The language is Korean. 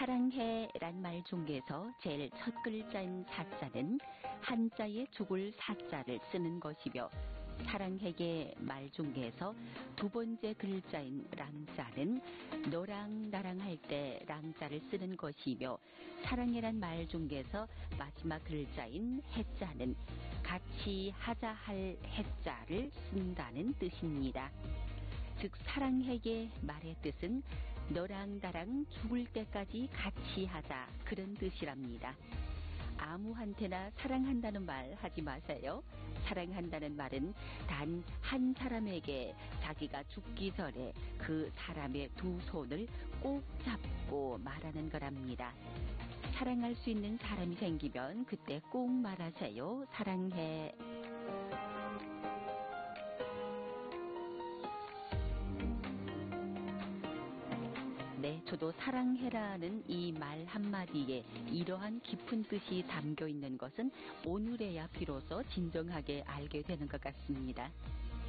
사랑해란 말 중에서 제일 첫 글자인 사자는 한자에 죽을 사자를 쓰는 것이며 사랑해의 말 중에서 두 번째 글자인 랑자는 너랑 나랑 할 때 랑자를 쓰는 것이며 사랑해란 말 중에서 마지막 글자인 해자는 같이 하자 할 해자를 쓴다는 뜻입니다. 즉 사랑해의 말의 뜻은 너랑 나랑 죽을 때까지 같이 하자 그런 뜻이랍니다. 아무한테나 사랑한다는 말 하지 마세요. 사랑한다는 말은 단 한 사람에게 자기가 죽기 전에 그 사람의 두 손을 꼭 잡고 말하는 거랍니다. 사랑할 수 있는 사람이 생기면 그때 꼭 말하세요. 사랑해. 네, 저도 사랑해라는 이 말 한마디에 이러한 깊은 뜻이 담겨 있는 것은 오늘에야 비로소 진정하게 알게 되는 것 같습니다.